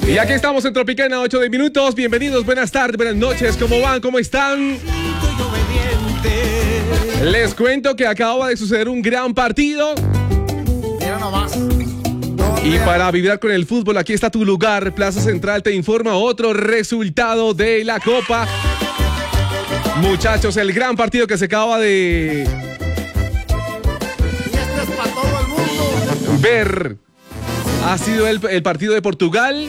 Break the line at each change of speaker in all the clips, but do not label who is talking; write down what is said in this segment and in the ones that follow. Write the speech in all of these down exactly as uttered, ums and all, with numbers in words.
Y aquí estamos en Tropicana, ocho de minutos. Bienvenidos, buenas tardes, buenas noches. ¿Cómo van? ¿Cómo están? Les cuento que acaba de suceder un gran partido.
Mira nomás.
Y para vibrar con el fútbol, aquí está tu lugar. Plaza Central te informa otro resultado de la Copa. Muchachos, el gran partido que se acaba de
Y esto es para todo el mundo.
ver ha sido el, el partido de Portugal.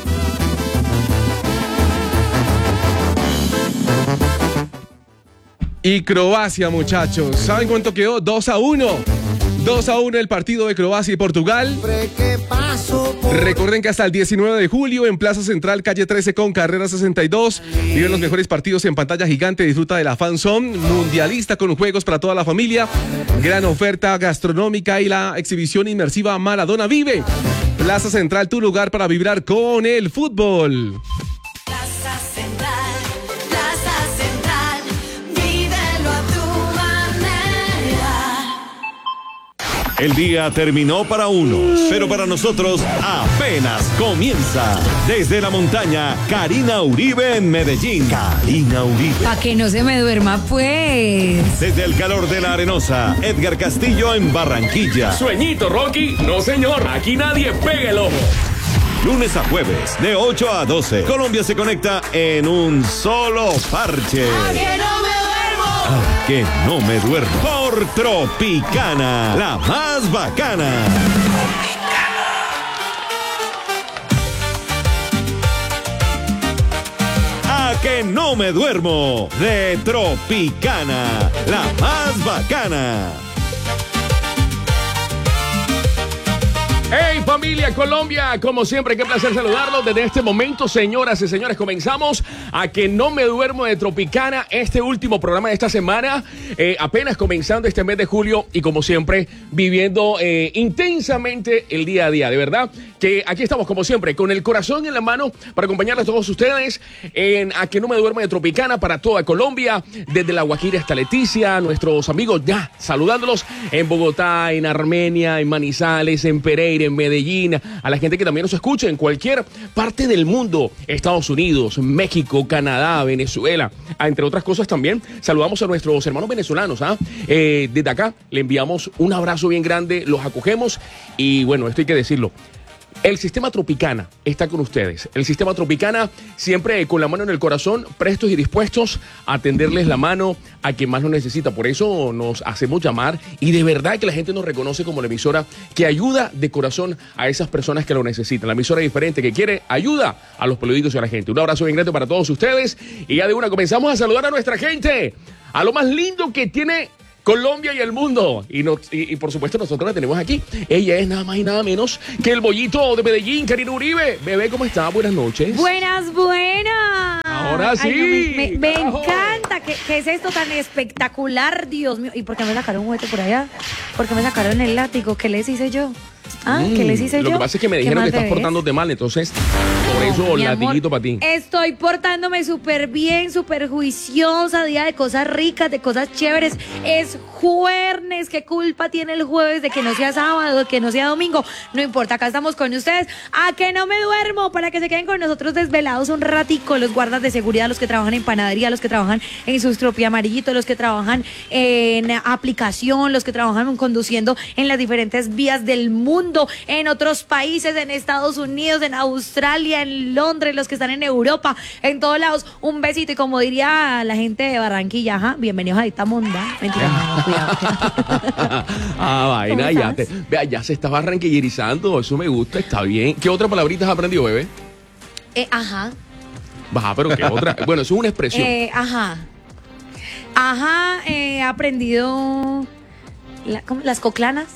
Y Croacia, muchachos. ¿Saben cuánto quedó? dos a uno. dos a uno el partido de Croacia y Portugal.
¿Qué pasó por...
Recuerden que hasta el diecinueve de julio en Plaza Central, calle trece con carrera sesenta y dos, viven los mejores partidos en pantalla gigante. Disfruta de la Fan Zone mundialista con juegos para toda la familia, gran oferta gastronómica y la exhibición inmersiva Maradona Vive. Plaza Central, tu lugar para vibrar con el fútbol.
Plaza Central, Plaza Central, vívelo a tu manera.
El día terminó para unos, pero para nosotros apenas comienza. Desde la montaña, Karina Uribe en Medellín. Karina Uribe.
Pa' que no se me duerma, pues.
Desde el calor de la Arenosa, Edgar Castillo en Barranquilla.
Sueñito, Rocky. No, señor. Aquí nadie pega el ojo.
Lunes a jueves, de ocho a doce. Colombia se conecta en un solo parche.
¡A que no me duermo!
Ah, que no me duermo. Por Tropicana, la más bacana. A que no me duermo. De Tropicana, la más bacana.
¡Hey, familia Colombia! Como siempre, qué placer saludarlos desde este momento, señoras y señores. Comenzamos a que no me duermo de Tropicana, este último programa de esta semana, eh, apenas comenzando este mes de julio y como siempre, viviendo eh, intensamente el día a día. De verdad que aquí estamos como siempre, con el corazón en la mano para acompañarles a todos ustedes en A que no me duermo de Tropicana para toda Colombia, desde La Guajira hasta Leticia, nuestros amigos ya saludándolos en Bogotá, en Armenia, en Manizales, en Pereira, en Medellín, a la gente que también nos escucha en cualquier parte del mundo, Estados Unidos, México, Canadá, Venezuela, entre otras cosas también. Saludamos a nuestros hermanos venezolanos, ¿ah? Eh, desde acá le enviamos un abrazo bien grande, los acogemos y bueno, esto hay que decirlo. El Sistema Tropicana está con ustedes. El Sistema Tropicana siempre con la mano en el corazón, prestos y dispuestos a tenderles la mano a quien más lo necesita. Por eso nos hacemos llamar y de verdad que la gente nos reconoce como la emisora que ayuda de corazón a esas personas que lo necesitan. La emisora diferente que quiere ayuda a los periódicos y a la gente. Un abrazo bien grande para todos ustedes y ya de una comenzamos a saludar a nuestra gente, a lo más lindo que tiene Colombia y el mundo. Y, no, y, y por supuesto nosotros la tenemos aquí. Ella es nada más y nada menos que el bollito de Medellín, Karina Uribe. Bebé, ¿cómo está? Buenas noches.
Buenas, buenas.
Ahora sí.
Ay, no, me me, me
Carajo.
encanta. ¿Qué, ¿Qué es esto tan espectacular? Dios mío. ¿Y por qué me sacaron un juguete por allá? ¿Por qué me sacaron el látigo? ¿Qué les hice yo? ¿Ah? ¿Qué les hice
Mm,
yo?
Lo que pasa es que me
¿Qué
dijeron que
mal te
estás
ves?
portándote mal, entonces por eso
Mi amor,
latiguito para ti.
Estoy portándome súper bien, súper juiciosa, día de cosas ricas, de cosas chéveres. Es jueves, ¿qué culpa tiene el jueves de que no sea sábado, de que no sea domingo? No importa, acá estamos con ustedes. A que no me duermo, para que se queden con nosotros desvelados un ratico, los guardas de seguridad, los que trabajan en panadería, los que trabajan en sus tropi amarillitos, los que trabajan en aplicación, los que trabajan conduciendo en las diferentes vías del mundo, en otros países, en Estados Unidos, en Australia, en Londres, los que están en Europa, en todos lados. Un besito y como diría la gente de Barranquilla, ajá, bienvenidos a esta monda. Mentira, no, cuidado.
Ah, vaina,
¿Cómo
ya te,
estás?
vea, ya se está barranquillerizando, eso me gusta, está bien. ¿Qué otra palabrita has aprendido, bebé?
Eh, ajá,
Baja, pero ¿qué otra? Bueno, eso es una expresión.
eh, ajá. Ajá, eh, he aprendido la- ¿cómo? Las coclanas.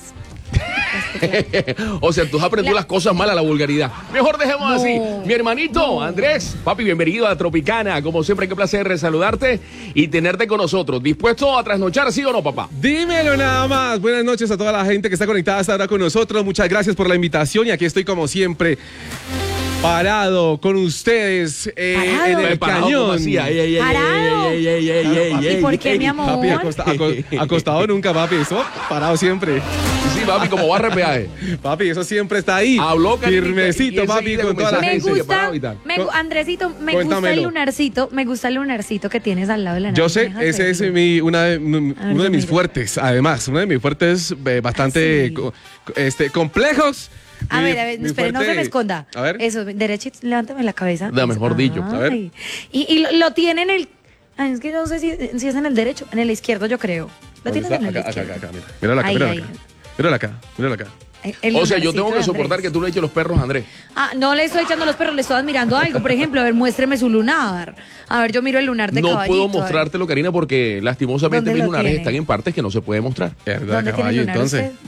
O sea, tú has aprendido
La-
las cosas malas, la vulgaridad. Mejor dejemos
No,
así. Mi hermanito,
no.
Andrés, papi, bienvenido a Tropicana. Como siempre, qué placer saludarte y tenerte con nosotros. ¿Dispuesto a trasnochar, sí o no, papá?
Dímelo nada más. Buenas noches a toda la gente que está conectada hasta ahora con nosotros. Muchas gracias por la invitación y aquí estoy como siempre. Parado con ustedes eh,
Parado.
en el
Parado, ¿cómo
cañón.
así? Ay, ay, ay,
Parado.
ay, ay, ay, ay, ay,
¿Y
ay,
por qué,
ay.
mi amor?
Papi, acosta- aco- acostado nunca, papi. Eso, parado siempre.
Sí, papi, como barre peaje.
Papi, eso siempre está ahí.
Habló, Karinita,
firmecito,
y
papi,
enseguida
con toda la
comenzó a
Me
gente.
Ese,
gusta,
parado y tal.
me gu- Andresito, me gusta
Cuéntamelo.
el lunarcito, me gusta el lunarcito que tienes al lado de la nave.
Yo sé,
Déjame
ese es
verlo.
mi, una de- uno
A ver,
de
yo
mis
miro.
fuertes, además, uno de mis fuertes eh, bastante
Ah, sí.
co- este, complejos.
A
Mi-
ver, a ver,
mi
espere, no
fuerte-
se me esconda.
A ver.
Eso, derechito, levántame la cabeza.
Da, mejor dicho.
A ver.
Ay. Y, y lo, lo tiene en el... Ay, es que no sé si, si es en el derecho, en el izquierdo yo creo. Lo
¿Dónde
tienes
está?
en el
Acá, acá,
izquierdo.
acá, mira. Mírala acá,
Ahí,
mírala
ahí.
acá. Mírala acá, mírala acá.
El- el
O sea, yo
lunarcito
tengo
de
que soportar
Andrés.
que tú le eches los perros a Andrés.
Ah, no le estoy echando los perros, le estoy admirando algo. Por ejemplo, a ver, muéstreme su lunar. A ver, yo miro el lunar de
No
caballito.
puedo
a ver.
mostrártelo, Karina, porque lastimosamente
¿Dónde
mis
lo
lunares
tiene?
están en partes que no se puede mostrar.
Verdad,
¿Dónde tiene
caballo,
el lunar
entonces.
usted?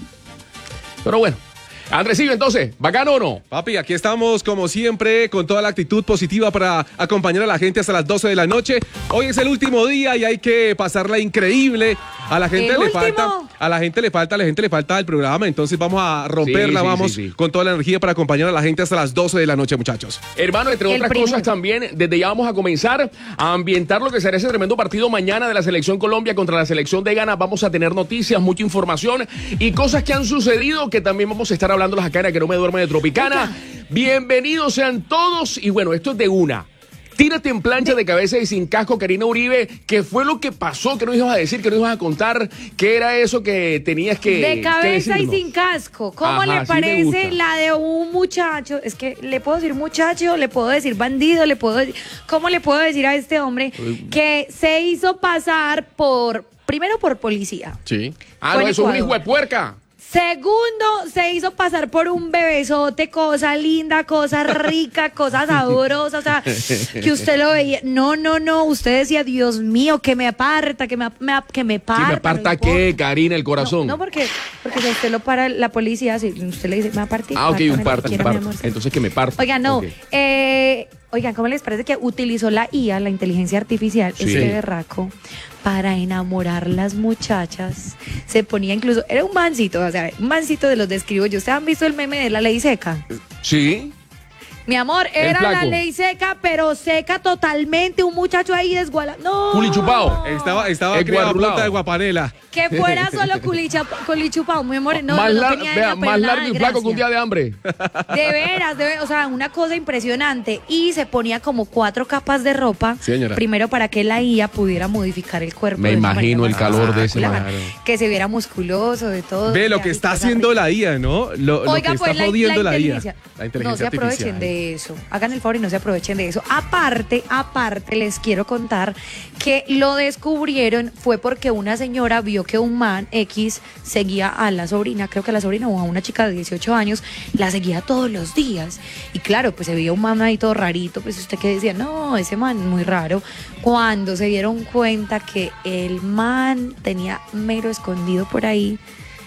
Pero bueno. Andresillo, entonces, ¿bacano o no?
Papi, aquí estamos como siempre con toda la actitud positiva para acompañar a la gente hasta las doce de la noche. Hoy es el último día y hay que pasarla increíble. A la gente
¿El
le
último?
falta, a la gente le falta, a la gente le falta el programa, entonces vamos a romperla,
Sí, sí,
vamos
sí, sí.
con toda la energía para acompañar a la gente hasta las doce de la noche, muchachos.
Hermano, entre
El
otras
primero.
cosas también, desde ya vamos a comenzar a ambientar lo que será ese tremendo partido mañana de la Selección Colombia contra la Selección de Ghana. Vamos a tener noticias, mucha información y cosas que han sucedido que también vamos a estar hablándolas acá en Que No Me Duerme de Tropicana. Bienvenidos sean todos y bueno, esto es de una. Tírate en plancha de cabeza y sin casco, Karina Uribe. ¿Qué fue lo que pasó? ¿Qué nos ibas a decir? ¿Qué nos ibas a contar? ¿Qué era eso que tenías que
De cabeza
que
y
decirnos?
sin casco. ¿Cómo
Ajá,
le
sí me
parece
gusta.
la de un muchacho? Es que le puedo decir muchacho, le puedo decir bandido, le puedo decir- ¿Cómo le puedo decir a este hombre que se hizo pasar por, primero por policía?
Sí.
Ah,
Fue
no,
en
eso es un
Ecuador.
hijo de puerca.
Segundo, se hizo pasar por un bebesote, cosa linda, cosa rica, cosa sabrosa, o sea, que usted lo veía. No, no, no, usted decía, Dios mío, que me aparta, que me, me- que me
¿Que
parta.
me
no
aparta qué,
importa.
Karina, el corazón?
No, no, porque, porque si usted lo para la policía, si usted le dice, me aparta.
Ah, ok, un parto, un
quiera, mi
parto.
amor.
Entonces que me parto.
Oigan, no.
Ok.
Eh, oigan, ¿cómo les parece que utilizó la I A, la inteligencia artificial,
Sí.
este berraco, para enamorar las muchachas? Se ponía incluso, era un mancito, o sea, un mancito de los describo yo. ¿Ustedes han visto el meme de la ley seca?
Sí.
Mi amor,
El
era la
flaco.
ley seca, pero seca totalmente. Un muchacho ahí desguala. No.
Culichupao.
Estaba, estaba
El
criado a
guarulao.
punta de guapanela.
Que fuera solo culicha, culichupao, mi amor. No,
más
no
lar-
tenía
vea,
la
más
pena
largo
de
y flaco que un
gracia.
día de hambre.
De veras, de veras, o sea, una cosa impresionante. Y se ponía como cuatro capas de ropa.
Sí, señora.
Primero para que la I A pudiera modificar el cuerpo.
Me
de una
imagino
manera
el calor
más
de ese
espectacular,
man.
Que se viera musculoso, de todo.
Ve lo
ya,
que
y
está
cosas
haciendo
ricas.
la I A, ¿no? Lo, lo
Oiga,
que está
pues la,
jodiendo
la
la, I A.
inteligencia.
La inteligencia
no se aprovechen
artificial.
de eso. Hagan el favor y no se aprovechen de eso. Aparte, aparte, les quiero contar que lo descubrieron fue porque una señora vio que un man X seguía a la sobrina, creo que a la sobrina o a una chica de dieciocho años, la seguía todos los días. Y claro, pues se veía un man ahí todo rarito, pues usted que decía, no, ese man es muy raro. Cuando se dieron cuenta que el man tenía mero escondido por ahí,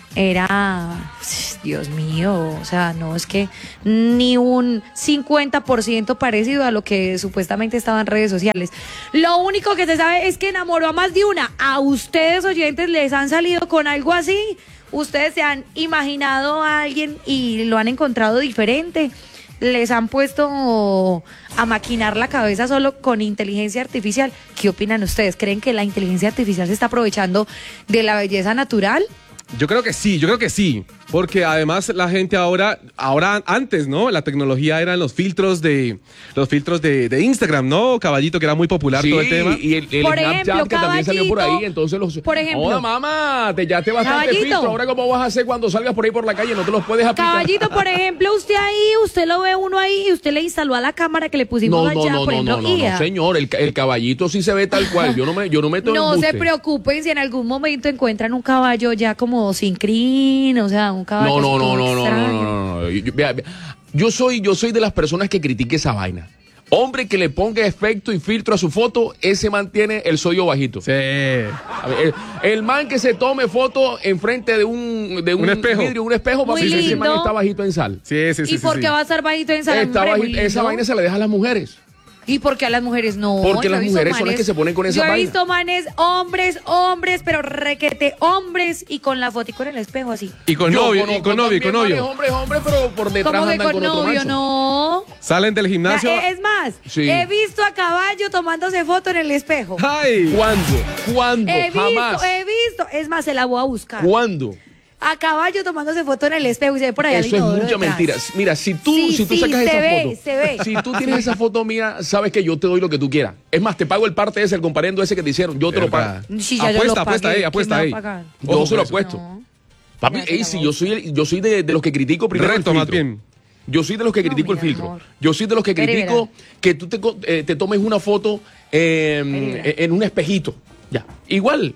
era, Dios mío, o sea, no es que ni un cincuenta por ciento parecido a lo que supuestamente estaba en redes sociales. Lo único que se sabe es que enamoró a más de una. ¿A ustedes, oyentes, les han salido con algo así? ¿Ustedes se han imaginado a alguien y lo han encontrado diferente? ¿Les han puesto a maquinar la cabeza solo con inteligencia artificial? ¿Qué opinan ustedes? ¿Creen que la inteligencia artificial se está aprovechando de la belleza natural?
Yo creo que sí, yo creo que sí. Porque además la gente ahora, ahora antes, ¿no? La tecnología eran los filtros de los filtros de, de Instagram, ¿no? Caballito, que era muy popular
Sí,
todo el tema.
y el, el
Por
Snapchat
ejemplo,
que también salió por ahí,
Caballito,
entonces los...
por ejemplo.
Hola, mamá, te ya te bastante
Caballito.
filtro, ahora cómo vas a hacer cuando salgas por ahí por la calle, no te los puedes aplicar.
Caballito, por ejemplo, usted ahí, usted lo ve uno ahí y usted le instaló a la cámara que le pusimos
No, no,
allá,
no,
por
no,
ejemplo,
no, no,
I A.
no, señor, el, ca- el caballito sí se ve tal cual, yo no me, yo no meto
No
embuste.
se preocupen si en algún momento encuentran un caballo ya como sin crin, o sea, un caballo
No, no,
así
no,
como
no, no, no,
extraño.
no, no, no. Yo, vea, vea, yo soy, yo soy de las personas que critique esa vaina. Hombre que le ponga efecto y filtro a su foto, ese mantiene el sodio bajito.
Sí.
A ver, el, el man que se tome foto enfrente de un, de un,
Un espejo.
vidrio, un espejo,
Muy
papi, ese
lindo.
man está bajito en sal.
Sí, sí, sí.
¿Y
sí,
por
sí.
qué va a estar bajito en sal?
Está
Hombre, muy
bajito- esa
lindo.
vaina se la deja a las mujeres.
¿Y por qué a las mujeres no?
Porque
Yo
las
he visto
mujeres son las
manes-
que se ponen con esa
Yo he
vaina.
visto manes, hombres, hombres, pero requete hombres y con la fotico en el espejo así.
Y con
Yo
novio, y
conozco
con novio, y con
también
novio.
manes, Hombres, hombres, pero por detrás
¿Cómo que
andan
con
con otro
novio?
macho.
No.
Salen del gimnasio.
Ya, eh, es más,
Sí.
he visto a caballo tomándose foto en el espejo.
¡Ay!
¿Cuándo? ¿Cuándo?
He visto,
Jamás.
he visto. Es más, se la voy a buscar.
¿Cuándo?
A caballo tomándose foto en el espejo y se ve por allá el
Eso es
inodoro
mucha
detrás.
mentira. Mira, si tú,
Sí,
si tú
sí,
sacas
se
esa
ve,
foto,
se ve.
si tú tienes esa foto mía, sabes que yo te doy lo que tú quieras. Es más, te pago el parte ese, el comparendo ese que te hicieron. Yo te lo pago.
Sí, ya yo
apuesta,
lo
apuesta
pagué.
ahí, apuesta
¿Quién
ahí.
me va a pagar?
Yo
Ojo
se lo
con eso.
apuesto.
No.
Papi,
Ya se
ey,
la
si
voy.
yo soy, el- yo soy de, de los que critico primero
Reto,
el
más
filtro.
bien.
Yo soy de los que
No,
critico el
mira,
filtro.
amor.
Yo soy de los que
Pero
critico
verá.
que tú te, co- eh, te tomes una foto eh,
verá.
en un espejito. Ya. Igual,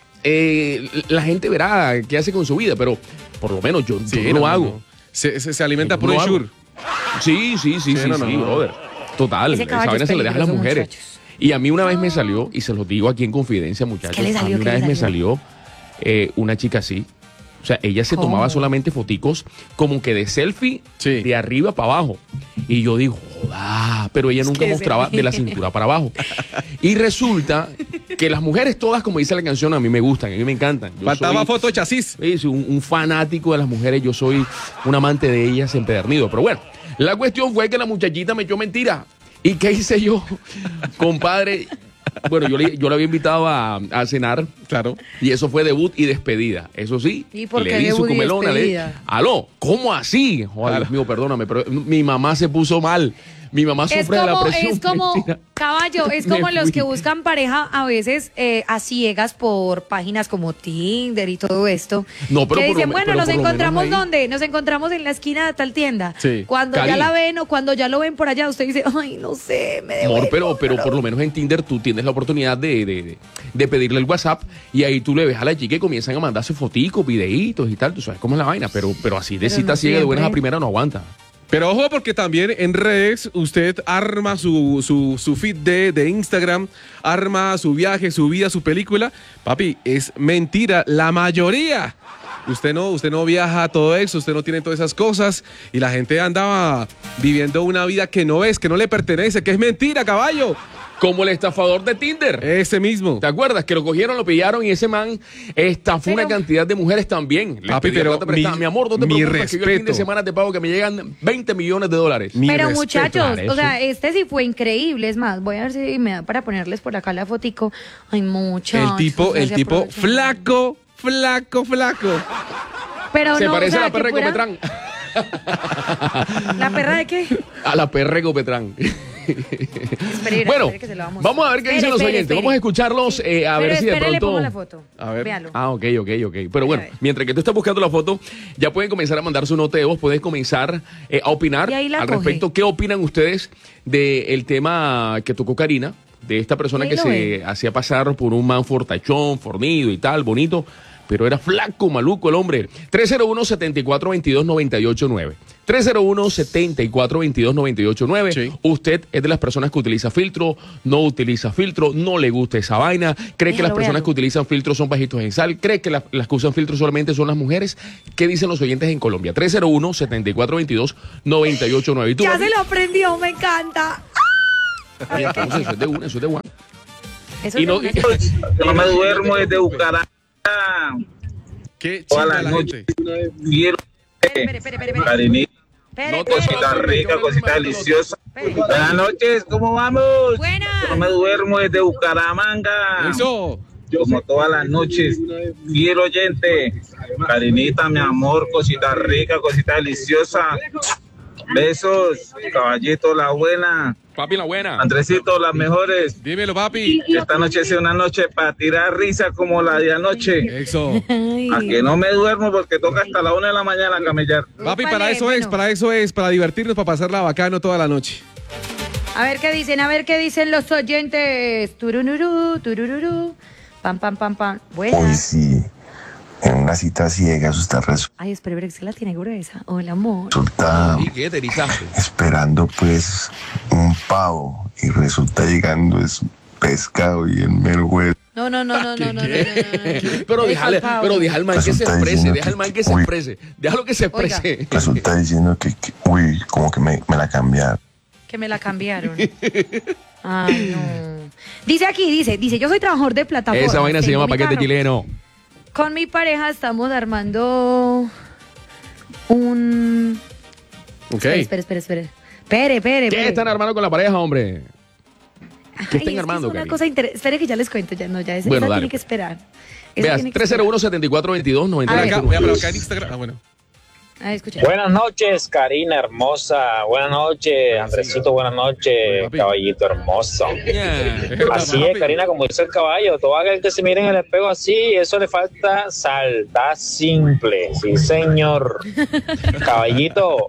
eh, la gente verá qué hace con su vida, pero por lo menos yo,
Sí,
yo no,
no,
lo hago.
no. Se, se, se alimenta
Yo
por
no
un
hago.
sure.
Sí, sí, sí, sí,
Sí,
sí,
no, no, no.
brother. Total,
Ese
esa
caballo
vaina
es
se le deja a las
peligroso,
mujeres.
muchachos.
Y a mí una vez me salió, y se los digo aquí en confidencia, muchachos,
le
a
salió?
mí
¿Qué
una
le
vez me
salió?
salió eh, una chica así. O sea, ella se
¿Cómo?
tomaba solamente foticos como que de selfie
Sí.
de arriba para abajo. Y yo digo, joda, pero ella nunca
que
mostraba
se-
de la cintura para abajo. Y resulta que las mujeres todas, como dice la canción, a mí me gustan, a mí me encantan. Yo
Faltaba
soy-
foto de chasis.
Sí, soy un, un fanático de las mujeres, yo soy un amante de ellas empedernido. Pero bueno, la cuestión fue que la muchachita me echó mentira. ¿Y qué hice yo, compadre? Bueno, yo le, yo le había invitado a, a cenar.
Claro.
Y eso fue debut y despedida. Eso sí,
¿Y por
le
qué
di su
debut y
comelona. Le,
despedida?
aló, ¿cómo así? Joder, Dios mío, perdóname, pero mi mamá se puso mal. Mi mamá
Es
sufre de la
como,
presión.
es como,
Mentira.
caballo, es
Me
como los
fui.
que buscan pareja a veces eh, a ciegas por páginas como Tinder y todo esto.
No, pero
que
por lo
dicen,
me-
bueno,
pero
nos
por lo menos
encontramos
ahí-
¿dónde? Nos encontramos en la esquina de tal tienda.
Sí.
Cuando
Cari.
ya la ven o cuando ya lo ven por allá, usted dice, ay, no sé, me debo.
Amor, pero, pero por lo menos en Tinder tú tienes la oportunidad de, de, de- de pedirle el WhatsApp y ahí tú le ves a la chica y comienzan a mandarse foticos, videitos y tal. Tú sabes cómo es la vaina, pero, pero así de
Pero
cita
no
ciega de buenas a
siempre.
primera no aguanta.
Pero ojo porque también en redes usted arma su, su, su feed de, de Instagram, arma su viaje, su vida, su película. Papi, es mentira, la mayoría. Usted no, usted no viaja todo eso, usted no tiene todas esas cosas y la gente andaba viviendo una vida que no es, que no le pertenece, que es mentira, caballo.
Como el estafador de Tinder.
Ese mismo.
¿Te acuerdas? Que lo cogieron, lo pillaron y ese man estafó
Pero-
una cantidad de mujeres también. Le
Papi,
pedía
pero
plata prestada.
mi-
mi amor, no te
mi
preocupes que yo el fin de
respeto.
semana te pago que me llegan veinte millones de dólares.
Mi
Pero
respeto.
muchachos,
Claro,
o sea,
eso.
este sí fue increíble. Es más, voy a ver si me da para ponerles por acá la fotico. Ay, muchachos.
El tipo,
ya
el
se
tipo
aprovechan.
flaco, flaco, flaco.
Pero
Se
no,
parece
o sea,
a la perra
que
de
fuera-
Copetrán.
¿La perra de qué?
A la perra de Copetrán.
Espere,
Bueno,
espere que se lo vamos,
vamos a ver qué dicen los oyentes. Vamos a escucharlos eh, a
Pero
ver si de
espere, le
pronto.
pongo la foto.
A ver.
Véalo.
Ah, ok, ok, ok. Pero bueno,
A ver.
mientras que tú estás buscando la foto, ya pueden comenzar a mandar su nota de voz, puedes comenzar eh, a opinar
Y ahí la
al
coge.
respecto. ¿Qué opinan ustedes del tema que tocó Karina? De esta persona
Ahí
que
lo
se
ven.
hacía pasar por un man fortachón, fornido y tal, bonito, pero era flaco, maluco el hombre. tres cero uno, siete cuatro dos dos, nueve ocho nueve. tres cero uno, siete cuatro dos dos, nueve ocho nueve.
Sí.
Usted es de las personas que utiliza filtro, no utiliza filtro, no le gusta esa vaina, cree que
Véalo,
las personas
véalo.
que utilizan filtro son bajitos en sal, cree que la- las que usan filtro solamente son las mujeres. ¿Qué dicen los oyentes en Colombia? tres cero uno, siete cuatro dos dos, nueve ocho nueve. ¿Y tú,
Ya
Barbie?
se lo aprendió, me encanta.
Oye, entonces, eso es de una, eso es de one.
Eso
Y
es
no,
de
y-
una-
Yo no me duermo desde Bucaramanga.
Qué
Toda
chinga
la
la
noche.
gente.
Quiero
Espere, espere, espere, espere.
Karinita,
Espere,
No te-
espere.
cosita rica, cosita deliciosa.
Espere.
Buenas noches, ¿cómo vamos?
Buenas.
Yo no me duermo desde Bucaramanga.
Eso.
Como todas las noches. Fiel oyente. Karinita, mi amor, cosita rica, cosita deliciosa. Besos, caballito, la buena.
Papi, la buena.
Andresito, las mejores.
Dímelo, papi.
Esta noche es una noche para tirar risa como la de anoche.
Eso.
Ay.
A que no me duermo porque toca hasta la una de la mañana camellar.
Papi,
Úpale,
para eso es,
bueno.
para eso es, para divertirnos, para pasarla bacano toda la noche.
A ver qué dicen, a ver qué dicen los oyentes. Turururú, turururú. Pam, pam, pam, pam.
Hoy
Buenas.
sí, en una cita ciega, usted
Ay, espere, espere, que se la tiene gruesa. Hola, amor.
resulta
¿Y qué te erizaste?
esperando pues un pavo y resulta llegando es pescado y el mero hueso.
No, no, no, no, no, no, no, no, no, no.
Pero
Deja
déjale,
el pavo.
pero deja al man que se
Resulta
exprese,
diciendo
deja al
que-
man que se
uy.
exprese, déjalo que se
Oiga.
exprese.
Resulta diciendo que, que, uy, como que me, me la cambiaron.
¿Qué que me la cambiaron. Ay, no. Dice aquí, dice, dice, yo soy trabajador de plataforma.
Esa vaina se llama paquete chileno.
Con mi pareja estamos armando un...
Ok.
Espera, espera, espera. Espere, espere,
¿Qué
espere.
están armando con la pareja, hombre? ¿Qué
Ay,
están
es
armando,
que es una
Cari?
cosa interesante. Espere que ya les cuento, ya no, ya esa,
Bueno,
esa
dale,
tiene que
pues.
esperar. Esa
Veas,
tiene que
tres cero uno, setenta y cuatro veintidós, noventa.
A ver.
Acá, vea, pero acá en Instagram. Ah, bueno.
esperar. Ah, escucha.
Buenas noches, Karina hermosa. Buenas noches, Andresito. Buenas noches,
Papi.
caballito hermoso.
Yeah.
Así es, Karina, como dice el caballo. Todo aquel que se mire en el espejo así, eso le falta salda simple. Sí, señor. Caballito.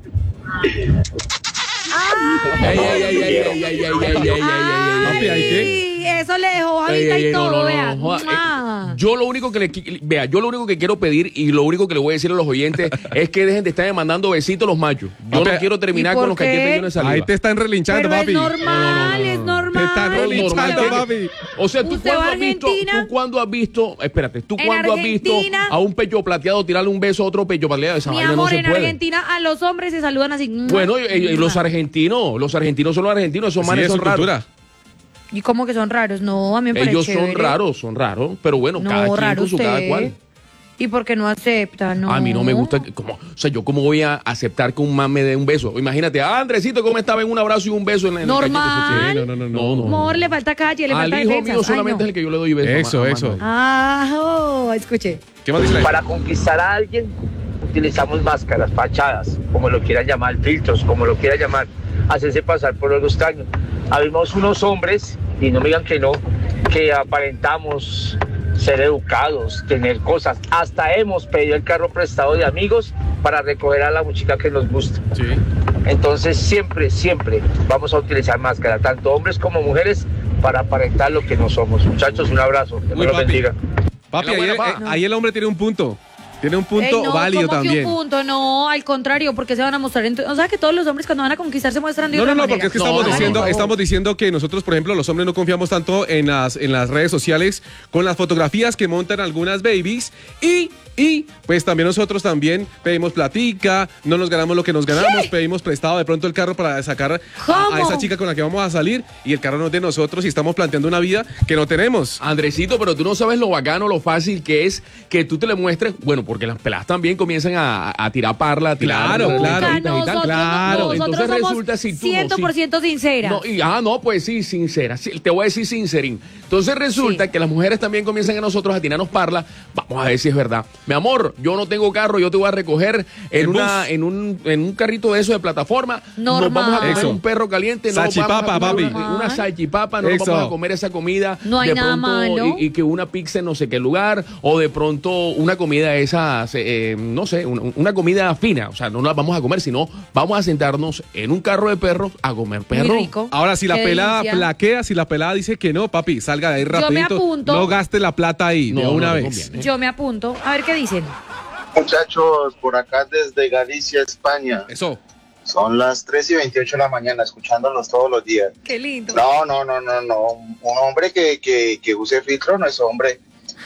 Ey, ey, ey, ey, ey, ey, ey, ey, ey, ey, ey,
Papi, ¿hay qué?
Ay, eso le dejó
Ey,
Javita
ey,
y
ey,
todo,
no, no,
vea.
no, joda.
¡Mua!
Eh, Yo lo único que le qui- vea, yo lo único que quiero pedir y lo único que le voy a decir a los oyentes es que dejen de estar mandando besitos los machos. Yo
Papi,
no quiero terminar
¿y por
con los
qué?
cachetes llenos de saliva.
Ahí te están relinchando,
Pero
papi.
es normal, es normal.
Te están
No,
relinchando,
normal,
papi.
O sea, tú
¿Usted
cuando
va a
has visto,
Argentina?
tú cuando has visto, espérate, tú
En
cuando has visto
Argentina-
a un pecho plateado tirarle un beso a otro pecho plateado, esa
Mi
vaina
amor,
no se
en
puede.
Argentina a los hombres se saludan así. ¡mua!
Bueno, y, y los argentinos, los argentinos son los argentinos, esos
Sí,
manes
es
son
su
raros.
cultura.
¿Y cómo que son raros? No, a mí me parece
Ellos son
chévere.
raros, son raros, pero bueno,
No,
cada quien
raro
con su
usted.
cada cual.
¿Y por qué no acepta? No.
A mí no me gusta, que- como, o sea, yo cómo voy a aceptar que un man me dé un beso. Imagínate, ah, Andresito, ¿cómo estaba en un abrazo y un beso en, en el
Normal.
cachete?
Sí, no, no, no, no.
No, no, no.
Amor, le falta calle, le
Al
falta
hijo
defensas.
mío
Ay,
solamente
no.
es el que yo le doy beso.
Eso,
a- a
eso.
más nadie.
Ah, oh, escuche.
¿Qué más dice la
Para conquistar a alguien utilizamos máscaras, fachadas, como lo quieran llamar, filtros, como lo quieran llamar, hacerse pasar por algo extraño. Habemos unos hombres, y no me digan que no, que aparentamos ser educados, tener cosas. Hasta hemos pedido el carro prestado de amigos para recoger a la muchacha que nos gusta.
Sí.
Entonces siempre, siempre vamos a utilizar máscara, tanto hombres como mujeres, para aparentar lo que no somos. Muchachos, un abrazo. Que
Uy,
me lo
papi.
bendiga.
Papi,
En la
ahí,
buena,
eh,
pa.
ahí el hombre tiene un punto. Tiene un punto
Ey, no,
válido
¿cómo que
también.
un punto? No, al contrario, porque se van a mostrar. en- O sea, que todos los hombres cuando van a conquistar se muestran de
No,
otra
no, no,
manera.
porque es que
No,
estamos
no,
diciendo,
por favor.
estamos diciendo que nosotros, por ejemplo, los hombres no confiamos tanto en las, en las redes sociales con las fotografías que montan algunas babies y, y pues también nosotros también pedimos platica, no nos ganamos lo que nos ganamos, pedimos prestado de pronto el carro para sacar a,
¿Cómo?
a esa chica con la que vamos a salir y el carro no es de nosotros y estamos planteando una vida que no tenemos.
Andresito, pero tú no sabes lo bacano, lo fácil que es que tú te le muestres, bueno, porque las peladas también comienzan a, a tirar parla, a tirar
Claro,
a tirar
claro.
cositas y tal.
Nosotros,
claro.
nosotros
Entonces
somos
resulta si tú no,
cien por ciento
sí.
sinceras.
No, y, ah, no, pues sí, sincera. Sí, te voy a decir sincerín. Entonces resulta
Sí.
que las mujeres también comienzan a nosotros a tirarnos parla. Vamos a ver si es verdad. Mi amor, yo no tengo carro, yo te voy a recoger en,
En
una,
bus.
en, un, en un carrito de eso de plataforma. Nos
Normal.
vamos a comer
Eso.
un perro caliente. No
Salchipapa,
vamos a comer
papi.
Una, una salchipapa, no nos
Eso.
vamos a comer esa comida.
No hay
de
nada
pronto,
malo.
Y, y que una pizza en no sé qué lugar, o de pronto una comida esa, eh, no sé, una, una comida fina. O sea, no la vamos a comer, sino vamos a sentarnos en un carro de perros a comer perro.
Muy rico.
Ahora, si la
Qué
pelada
delicia.
plaquea, si la pelada dice que no, papi, salga de ahí
Yo me
rapidito.
apunto.
No gaste la plata ahí de
No,
una
no, no
vez.
conviene.
Yo me apunto. A ver qué dicen.
Muchachos, por acá desde Galicia, España.
Eso.
Son las tres y veintiocho de la mañana, escuchándolos todos los días.
Qué lindo.
No, no, no, no, no. Un hombre que, que, que use filtro no es hombre.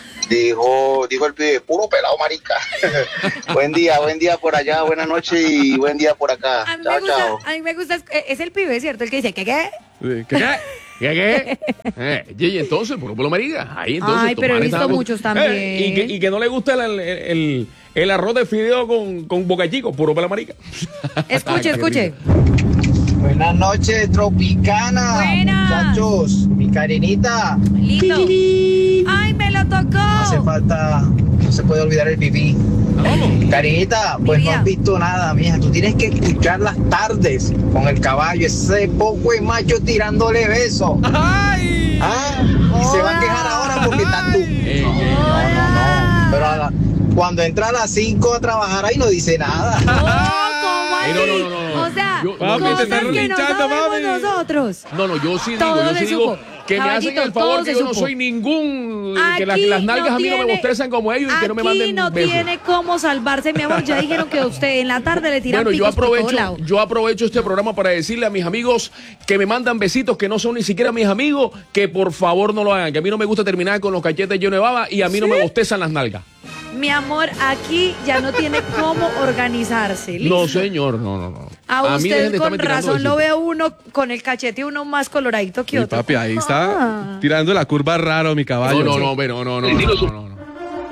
Dijo, dijo el pibe, puro pelado, marica. Buen día, buen día por allá, buenas noches y buen día por acá.
A mí,
Chao,
me gusta,
chao.
a mí me gusta, es, es el pibe, ¿cierto? El que dice, ¿qué qué?
¿Qué? ¿Qué?
¿Qué, qué? Eh, y entonces, por lo marica. Ahí entonces.
Ay, pero he
tomar
visto
esa-
muchos también.
Eh, y, que, y que no le gusta el, el, el, el arroz de fideo con, con boca chico, puro para la marica.
Escuche,
Qué
escuche.
Buenas noches, Tropicana.
Buenas.
Muchachos, mi Karinita.
Lindo. Ay, me lo
Hace
tocó.
falta, no se puede olvidar el pipí. Carinita, pues
Mi
no
vida.
has visto nada, mija. Tú tienes que escuchar las tardes con el caballo, ese poco de macho tirándole besos.
¡Ay!
Ah, y se van a quejar ahora porque están tú.
Eh,
No,
eh,
no, no, no. Pero a la- cuando entra a las cinco a trabajar ahí no dice nada.
No, ¿cómo
Eh,
así?
no, no, no, no, no.
O sea,
Yo-
Papi,
cosas
te están
que no
relinchando,
sabemos
papi.
nosotros.
No, no, yo sí digo,
Todo
yo
se
sí digo
supo.
que me hacen
Caballito,
el favor
todo
que
se
yo no
supo.
soy ningún, que las,
Aquí
las nalgas
no
a mí no me
tiene-
bostezan como ellos y que no me
Aquí
manden
no
besos.
tiene cómo salvarse, mi amor. Ya dijeron que usted en la tarde le tiran
Bueno, yo
picos por todos
aprovecho,
lados.
yo aprovecho este programa para decirle a mis amigos que me mandan besitos que no son ni siquiera mis amigos, que por favor no lo hagan, que a mí no me gusta terminar con los cachetes llenos de baba y a mí no me bostezan las nalgas.
Mi amor, aquí ya no tiene cómo organizarse. ¿listo?
No, señor, no, no, no.
A
A mí dejen
usted
de
con
estarme tirando
razón lo
besitos.
veo uno con el cachete uno más coloradito que
Mi
otro.
papi, ahí está
Ah.
tirando la curva raro, mi caballo.
No, no, no, pero no, no, no, no, no, no.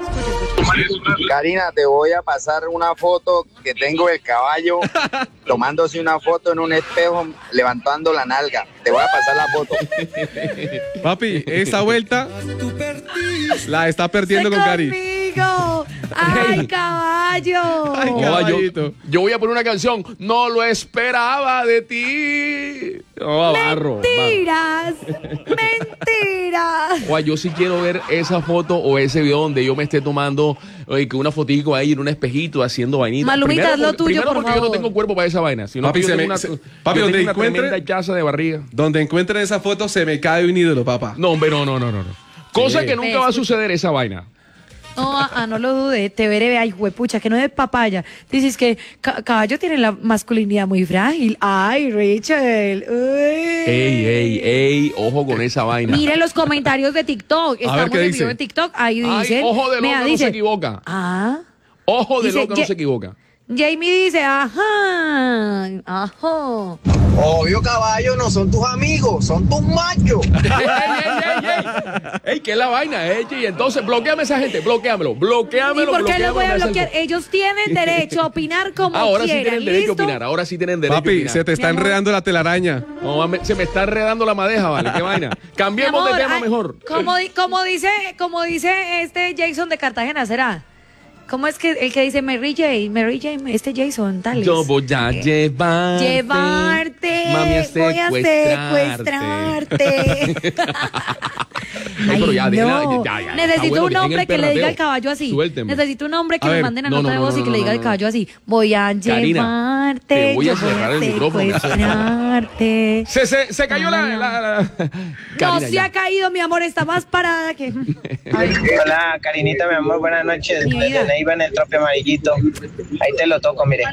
Karina, te voy a pasar una foto que tengo del caballo tomándose una foto en un espejo levantando la nalga. Te voy a pasar la foto.
Papi, esta vuelta la está perdiendo con Cari.
Conmigo. ¡Ay, caballo!
Ay,
No, yo,
caballito.
yo voy a poner una canción. No lo esperaba de ti. No, barro. barro.
Mentiras, mentiras.
Oye, yo sí quiero ver esa foto o ese video donde yo me esté tomando oye, que una fotico ahí en un espejito haciendo vainita.
Malumita,
Primero
haz lo
por-
tuyo,
primero
por
porque yo no
favor.
tengo cuerpo para esa vaina. Sino
Papi,
que yo
se
tengo
me-
una,
se-
yo
papi,
tengo
donde
una
encuentre-
tremenda chaza de barriga.
Donde encuentren esa foto se me cae un ídolo, papá.
No, hombre, no, no, no, no. no. Cosa
Sí.
que nunca va a suceder esa vaina.
No, ah, no lo dude, te veré, ay, huepucha, que no de papaya. Dices que ca- caballo tiene la masculinidad muy frágil. Ay, Rachel. Uy.
Ey, ey, ey, ojo con esa vaina.
Mire los comentarios de TikTok.
ver,
Estamos
¿qué
en
dice?
video de TikTok. Ahí
Ay,
dicen.
ojo de
mira,
loca, no
dice,
se equivoca.
Ah.
Ojo de
Dice,
loca, no
ye-
se equivoca.
Jamie dice, ajá. Ajá.
Obvio, caballo, no son tus amigos, son tus machos.
ey, ey, ey, ey. Ey, ¿qué es la vaina? Ey, y entonces, bloqueame a esa gente, bloqueamelo,
¿Y
bloqueamelo,
por qué los voy a
bloqueamelo,
bloquear? Ellos tienen derecho a opinar como
Ahora sí
quieran.
tienen derecho a
¿listo?
opinar, ahora sí tienen derecho a
Papi,
opinar.
se te está
Mi amor.
enredando la telaraña.
No, me- se me está enredando la madeja, vale, qué vaina. Cambiemos
Mi amor,
de tema
ay,
mejor.
Como, di- como dice, como dice este Jason de Cartagena, ¿será? ¿Cómo es que el que dice Mary J? Mary J, este Jason, tal.
Yo voy a llevarte.
Llevarte,
Mami, a
voy a secuestrarte.
Ay, pero ya,
Ay,
déjela,
no.
ya, ya, ya,
Necesito
está bueno,
un
dejen
hombre
el
que le diga
perrateo.
al caballo así.
Suéltenme.
Necesito un hombre que
A
me
ver,
manden a
no,
nota
no,
de
no,
voz
no,
y que le
no,
diga
no,
al caballo así. Voy a
Karina,
llevarte.
te voy a
yo
cerrar el micrófono.
secuestrarte.
Se, se, se cayó la, la, la-
No
Karina,
se
ya.
ha caído, mi amor, está más parada que.
Hola, Karinita, mi amor, buenas noches.
Mi vida.
Desde Neiva en el trope amarillito. Ahí te lo toco, mire.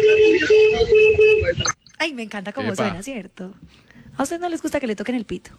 Ay, me encanta cómo
Epa.
suena, ¿cierto? A usted no les gusta que le toquen el pito.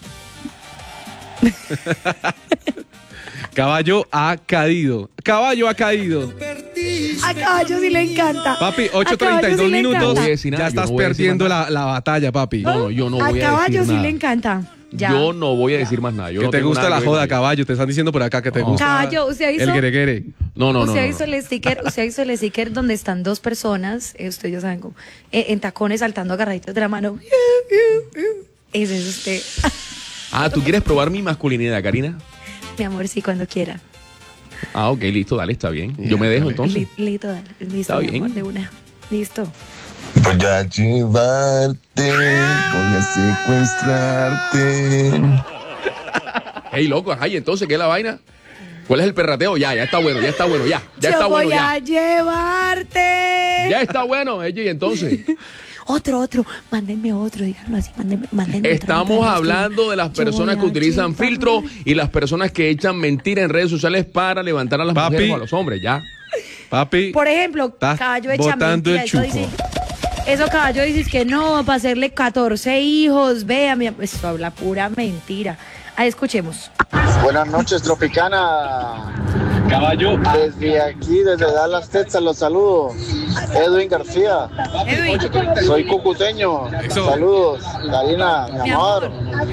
Caballo ha caído. Caballo ha caído.
A caballo sí le encanta.
Papi,
A
ocho treinta y
caballo
dos
sí le
minutos.
encanta.
voy a decir nada,
Ya
yo no
estás
voy a decir
perdiendo
más
la, la batalla, papi.
No, no, yo no voy a,
A
decir
caballo sí
nada.
le encanta. Ya.
Yo no voy a decir más nada. Yo
Que
no
te
tengo
gusta
nada
la
que ver
joda,
con ello.
caballo. Te están diciendo por acá que te
No.
gusta
Caballo, ¿usted hizo?
el greguere.
No, no, no.
usted
no,
hizo
no.
el sticker, usted hizo el sticker donde están dos personas, eh, ustedes ya saben cómo, eh, en tacones saltando agarraditos de la mano. Ese es usted.
Ah, ¿tú quieres probar mi masculinidad, Karina?
Mi amor, sí, cuando quiera.
Ah, ok, listo, dale, está bien. Yo me dejo entonces.
Li- Listo, dale. Listo,
Está
mi
bien.
amor, de una. Listo.
Voy a llevarte, voy a secuestrarte.
Ey, loco, ay, entonces, ¿qué es la vaina? ¿Cuál es el perrateo? Ya, ya está bueno, ya está bueno, ya. Ya
Yo
está
voy
bueno,
a
ya.
llevarte.
Ya está bueno, ella, y entonces.
Otro, otro. Mándenme otro, díganlo así. Mándenme, mándenme otro,
Estamos
mándenme otro.
hablando de las
Yo
personas
voy
que
a
utilizan
llevar-
filtro y las personas que echan mentira en redes sociales para levantar a las
Papi.
mujeres o a los hombres, ya.
Papi,
Por ejemplo,
Estás
caballo echa
botando
mentira.
el
Eso,
chupo.
dice, eso caballo dices que no, para hacerle catorce hijos. Vea, mi, eso habla pura mentira. Ahí escuchemos.
Buenas noches, Tropicana. Caballo. Desde aquí, desde Dallas, Texas, los saludo. Edwin García.
Edwin.
Soy cucuteño.
Eso.
Saludos, Karina, mi
Mi
amor.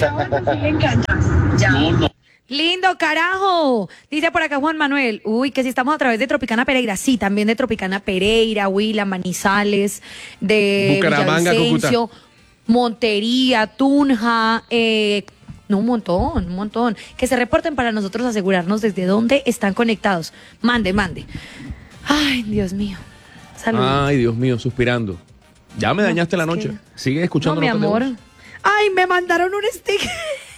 Lindo, carajo. Dice por acá Juan Manuel. Uy, que si estamos a través de Tropicana Pereira. Sí, también de Tropicana Pereira, Huila, Manizales, de
Bucaramanga,
Villavicencio, Montería, Tunja, eh, no, un montón, un montón. Que se reporten para nosotros asegurarnos desde dónde están conectados. Mande, mande. Ay, Dios mío. Saludos.
Ay, Dios mío, suspirando. Ya me
No,
dañaste la
es
noche.
que-
Sigue
No,
escuchando
mi
notas de
amor.
voz.
Ay, me mandaron un sticker.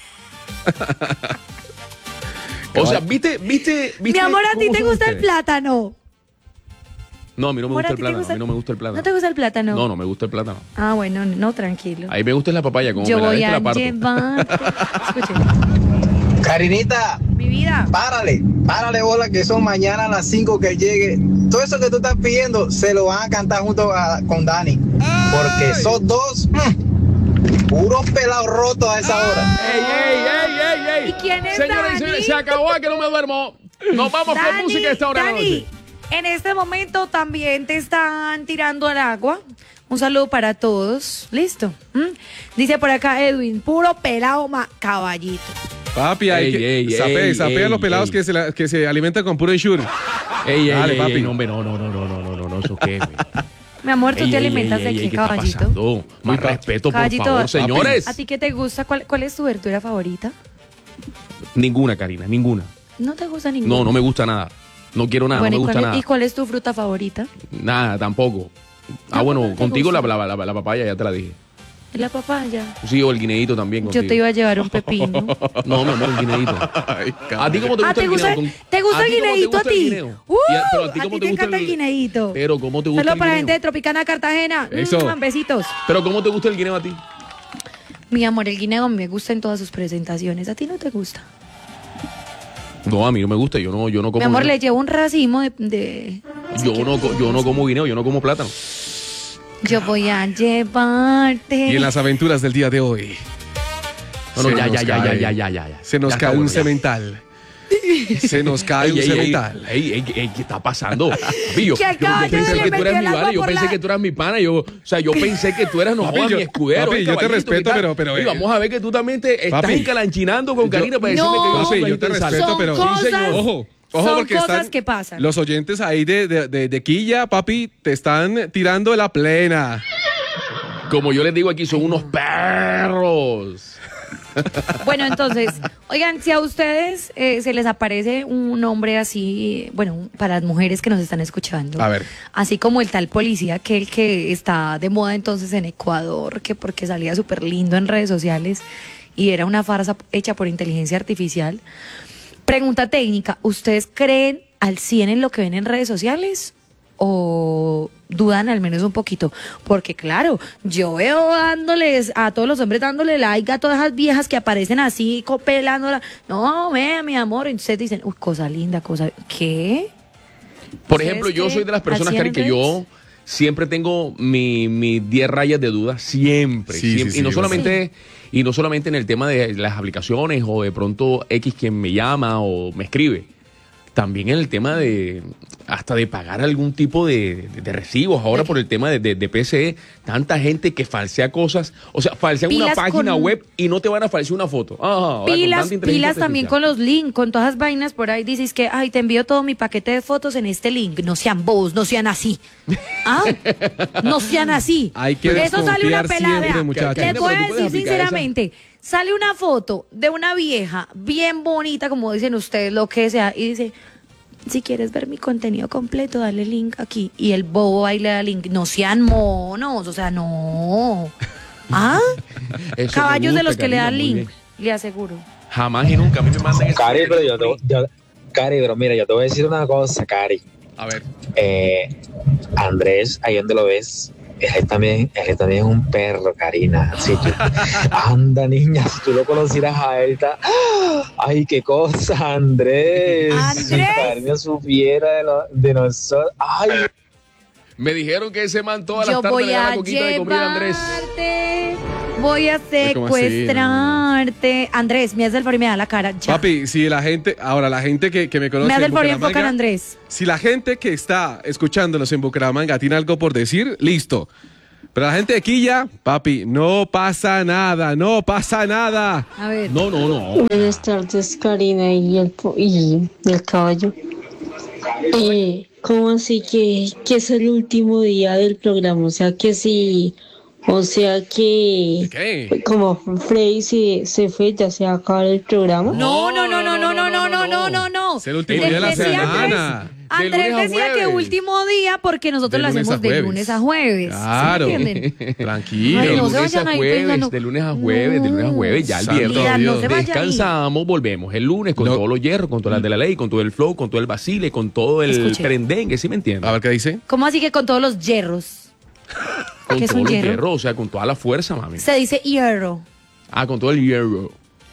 O sea, ¿viste, viste, viste
Mi amor, ¿a ti
cómo
te
son
gusta el
ustedes?
plátano?
No, a mí no me
Amor,
gusta
¿a
el
ti te
plátano.
gusta-
A mí no me gusta el plátano.
¿No te gusta el plátano?
No, no me gusta el plátano.
Ah, bueno, no, tranquilo.
Ahí me gusta es la papaya, como
Yo
me la
voy
des, te
a
la parto.
llevar. Escuche,
Karinita,
mi vida.
párale, párale bola que son mañana a las cinco que llegue. Todo eso que tú estás pidiendo se lo van a cantar junto a- con Dani. Porque esos dos, mm, puros pelados rotos a esa hora.
¡Ey, ey, ey, ey, ey!
¿Y quién es
Señoras y
Dani?
señores, se acabó, que no me duermo. Nos vamos con
Dani,
música a esta hora de la
Dani,
noche.
en este momento también te están tirando al agua Un saludo para todos. Listo. ¿Mm? Dice por acá Edwin, puro pelado ma caballito.
Papi, hay
Ey,
que
ey,
sape,
ey,
sapea a los
ey,
pelados
ey.
que se, la- que se alimentan con puro ensure.
Ey, ey,
Dale,
ey,
papi.
ey, no, hombre, no, no, no, no, no, no, no, no, eso qué, güey.
Mi amor, ¿tú
Ey,
te
ey,
alimentas
ey,
de
ey,
qué,
ey, ¿qué está
caballito?
pasando? Más
pa-
respeto, por
Caballito,
favor,
papi,
señores.
¿a ti qué te gusta? ¿Cuál, cuál es tu verdura favorita?
Ninguna, Karina, ninguna.
¿No te gusta ninguna?
No, no me gusta nada. No quiero nada,
Bueno,
no
¿y
me gusta
cuál es-
nada.
¿y cuál es tu fruta favorita?
Nada, tampoco. Ah,
No,
bueno,
no te
contigo la,
gusta.
la, la, la papaya ya te la dije.
La papaya.
Sí, o el guineíto también contigo.
Yo te iba a llevar un pepino.
No, mi amor, el guineíto. ¿A ti cómo te gusta
Ah, ¿te
el
gusta,
guineo?
¿te gusta el
ti cómo te
guineíto a
gusta el
ti?
guineo?
Uh,
Y a- pero a ti
a
cómo
ti
te
te
gusta
encanta el
el
guineíto.
Pero ¿cómo te gusta
Saludos
el
para la
guineo?
gente de Tropicana Cartagena.
Eso.
Mm, besitos.
Pero ¿cómo te gusta el guineo a ti?
Mi amor, el guineo me gusta en todas sus presentaciones. ¿A ti no te gusta?
No, a mí no me gusta, yo no, yo no como
Mi amor,
guineo.
le llevo un racimo de... de-
Yo no, co- yo no como guineo, yo no como plátano.
Yo voy a llevarte...
Y en las aventuras del día de hoy.
No, no,
se
ya,
nos
ya, ya,
cae-
ya, ya, ya, ya.
Se nos
Ya está
cae un
bueno, ya.
cemental. Se nos cae
Ey,
un
ey, ey,
cemental.
ey, ey, ey, ¿qué está pasando? Papi, yo,
Que
yo-
acaba
yo
de
pensé
le
que tú
metió
eras
el
mi
agua
vale, yo
por
pensé
la-
que tú eras mi pana, yo, o sea, yo pensé que tú eras no
Papi,
jodas,
yo-
mi escudero.
papi,
el
yo te
caballito,
respeto,
¿qué tal?
pero- pero,
Y
eh,
vamos a ver que tú también te estás
papi,
encalanchinando con
yo-
Karina para decirme
No,
que yo soy
Papi, yo te
interesante.
respeto,
Son
pero
cosas-
ojo, ojo
son
porque
cosas
están
que pasan.
los oyentes ahí de, de, de, de Quilla, papi, te están tirando la plena.
Como yo les digo aquí, son unos perros.
Bueno, entonces, oigan, si a ustedes eh, se les aparece un hombre así, bueno, para las mujeres que nos están escuchando,
A ver.
así como el tal policía, que el que está de moda entonces en Ecuador, que porque salía súper lindo en redes sociales y era una farsa hecha por inteligencia artificial. Pregunta técnica, ¿ustedes creen al cien en lo que ven en redes sociales? ¿O dudan al menos un poquito? Porque claro, yo veo dándoles a todos los hombres dándole like a todas esas viejas que aparecen así copelándola. No, vea, mi amor. Y ustedes dicen, uy, cosa linda, cosa... ¿Qué?
Por
¿Ustedes
ejemplo, yo
qué?
soy de las personas,
¿Al
Cari,
cien
que
en
yo siempre tengo mi- mis diez rayas de duda, siempre.
Sí,
siempre.
sí,
y no
sí,
solamente y no solamente en el tema de las aplicaciones o de pronto X quien me llama o me escribe. También en el tema de hasta de pagar algún tipo de, de- de recibos. Ahora por el tema de, de, de P C E, tanta gente que falsea cosas. O sea, falsean una
Pilas
página
con-
web y no te van a falsear una foto. Ah, ahora con
Pilas,
tanta inteligencia
pilas también
artificial.
con los links, con todas las vainas por ahí. Dices que, ay, te envío todo mi paquete de fotos en este link. No sean bobos, no sean así. ¿Ah? No sean así.
Hay que
Eso sale una
desconfiar
pelada.
siempre,
vea.
muchachos.
Les
Karina,
voy
pero
a
tú puedes
decir
aplicar esa.
sinceramente, sale una foto de una vieja bien bonita, como dicen ustedes, lo que sea, y dice, si quieres ver mi contenido completo, dale link aquí. Y el bobo ahí le da link. No sean monos, o sea, no. ¿Ah?
Eso me
Caballos de
gusta,
los que le
Karina,
dan
muy
link,
bien.
le aseguro.
Jamás y nunca a mí me mandan eso.
Cari, pero yo, te- yo- Cari, pero mira, yo te voy a decir una cosa, Cari.
A ver.
Eh, Andrés, ahí donde lo ves, él también, él también es un perro, Karina. Si tú- anda, niña, si tú lo conocieras a él, ta- ay, qué cosa, Andrés.
Andrés.
Si Karina supiera de, lo- de nosotros, ay.
Me dijeron que ese man todas
Yo
las tardes
voy
le da
a
la coquita de comida a Andrés.
llevarte, voy a
Pero ¿cómo así?
secuestrarte. Andrés, me hace el favor y me da la cara. Ya.
Papi, si la gente, ahora la gente que, que me conoce
me hace
en
el favor y enfocan a
Bucaramanga,
Andrés.
si la gente que está escuchándonos en Bucaramanga tiene algo por decir, listo. Pero la gente de Quilla, papi, no pasa nada, no pasa nada.
A ver.
No, no, no.
Buenas tardes, Karina y el, po- y el caballo. Eh, ¿Cómo así que, que es el último día del programa? O sea que si, o sea que
¿Qué?
como Freddy se, se fue, ya se va a acabar el programa.
No, no, no, no, no, no, no, no, no, no, no.
Es el último
Les
día de la
decía
semana.
Andrés,
De lunes a
Andrés decía que
jueves.
último día porque nosotros
De
lo
lunes
hacemos
a
de
jueves.
lunes a jueves. ¿Sí me
Claro.
entienden?
Tranquilo.
Ay,
De
no se
lunes
vayan
a
ahí
jueves,
pensando-
de lunes a jueves, de lunes a jueves, ya el
Santo
viernes.
Mira, no
Dios.
se vaya ahí.
Descansamos, volvemos el lunes con
No.
todos los hierros, con todas las de la ley, con todo el flow, con todo el vacile, con todo el
Escuche.
prendengue, ¿sí me entiendes?
A ver qué dice.
¿Cómo así que con todos los hierros?
Con
¿qué es
todos
un
los
hierro?
hierros, o sea, con toda la fuerza, mami.
Se dice hierro.
Ah, con todo el hierro.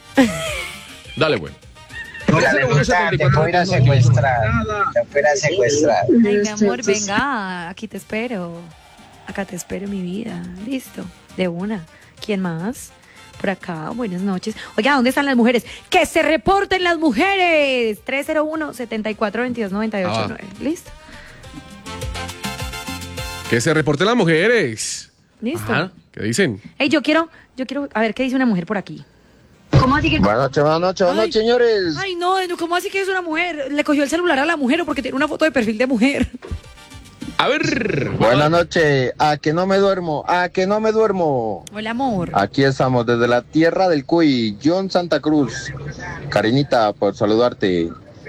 Dale, pues.
Mira, me gusta, te voy a ir a secuestrar. Te voy a ir a secuestrar.
Ay, mi amor, venga, aquí te espero. Acá te espero, mi vida. Listo, de una. ¿Quién más? Por acá, buenas noches. Oiga, ¿dónde están las mujeres? ¡Que se reporten las mujeres! tres cero uno, setenta y cuatro, veintidós, noventa y ocho,
Ah.
nueve. Listo.
Que se reporten las mujeres.
Listo.
Ajá. ¿Qué dicen?
Ey, yo quiero, yo quiero, a ver qué dice una mujer por aquí.
¿Cómo así que? Buenas noches, buenas noches, buenas noches, señores.
Ay, no, ¿cómo así que es una mujer? Le cogió el celular a la mujer o porque tiene una foto de perfil de mujer.
A ver.
Buenas noches, a que no me duermo, a que no me duermo.
Hola, amor.
Aquí estamos desde la tierra del Cuy, John Santa Cruz. Carinita, por saludarte.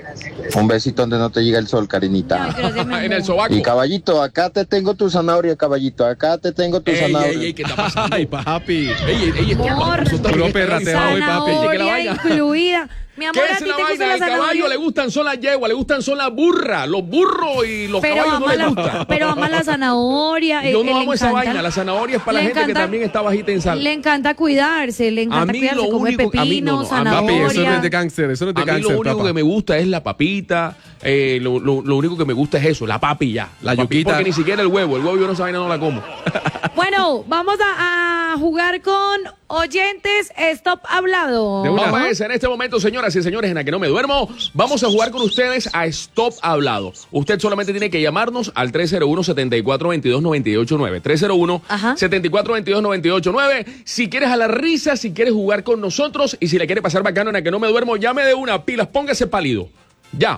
Un besito donde no te llega el sol, Carinita.
Ay, gracias, mi amor.
En el sobaco.
Y caballito, acá te tengo tu zanahoria, caballito. Acá te tengo tu
Ey,
zanahoria.
ey, ey, ¿qué está pasando?
Ay, papi.
Ey, ey, ey,
Amor.
Puro perrateo hoy, papi.
¿Qué la
Zanahoria
vaina?
incluida. Mi amor,
¿Qué
¿a
es
ti
la
te gusta
vaina?
la
Al caballo
zanahoria?
le gustan son las yeguas, le gustan son las burras, los burros y los
Pero
caballos no
ama,
les gusta.
la, pero ama la zanahoria.
Yo
eh,
no
le
amo esa
encanta-
vaina, la zanahoria es para la
le
gente que
encanta-
también está bajita en sal.
Le encanta cuidarse, le encanta
A mí
cuidarse,
lo
come
único- a mí
pepino,
no, no, a mí-
zanahoria.
Papi, eso no es de gangster, eso no es de
A mí lo
gangster,
único
papá.
que me gusta es la papita, eh, lo, lo- lo único que me gusta es eso, la papi ya.
La
Papi,
yuquita.
Porque ni siquiera el huevo, el huevo yo no esa vaina no la como.
Bueno, vamos a, a jugar con oyentes Stop Hablado.
De una.
Vamos a ver, en este momento, señoras y señores, en la que no me duermo, vamos a jugar con ustedes a Stop Hablado. Usted solamente tiene que llamarnos al tres cero uno, siete cuatro dos dos, nueve ocho nueve. tres cero uno, siete cuatro dos dos, nueve ocho nueve. Si quieres a la risa, si quieres jugar con nosotros y si le quiere pasar bacano en la que no me duermo, llame de una pilas, póngase pálido. Ya.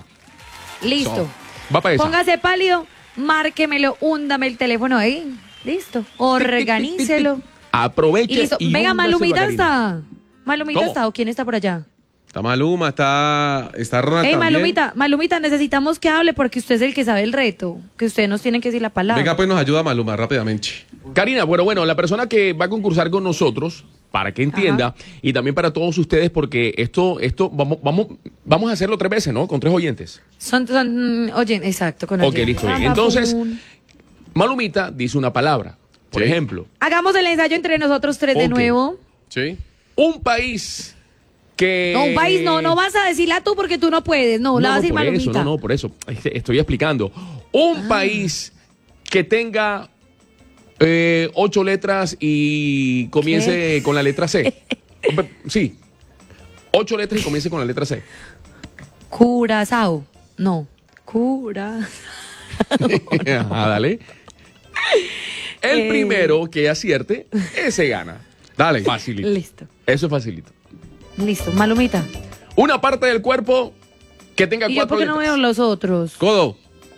Listo.
Va para esa.
Póngase pálido, márquemelo, húndame el teléfono ahí. Listo. Organícelo.
Aproveche
Y listo.
y
Venga,
húndaselo,
Malumita
Karina.
está. Malumita
¿Cómo?
está, ¿o quién está por allá?
Está Maluma, está, está Ronald
Ey,
también.
Malumita, Malumita, necesitamos que hable porque usted es el que sabe el reto. Que usted nos tiene que decir la palabra.
Venga, pues nos ayuda Maluma rápidamente.
Karina, bueno, bueno, la persona que va a concursar con nosotros, para que entienda, y también para todos ustedes, porque esto, esto, vamos, vamos, vamos a hacerlo tres veces, ¿no? Con tres oyentes.
Son, son, oye, exacto, con
Ok,
oyentes.
listo. bien.
Pam, pam,
Entonces,
pum.
Malumita dice una palabra. Por
Sí.
ejemplo,
Hagamos el ensayo entre nosotros tres de
Ok.
nuevo.
Sí.
un país que...
No, un país no, no vas a decirla tú porque tú no puedes. No, la vas a decir
por eso,
Malumita.
no, no, por eso. Este, Estoy explicando. Un
Ah.
país que tenga eh, ocho letras y comience
¿Qué?
con la letra C. Sí. Ocho letras y comience con la letra C.
Curazao. No. Cura.
Ajá, dale. El
Eh.
primero que acierte, ese gana.
Dale.
Facilito.
Listo.
Eso es facilito.
Listo. Malumita.
Una parte del cuerpo que tenga
¿Y yo
cuatro
por qué no
letras.
veo los otros?
Codo.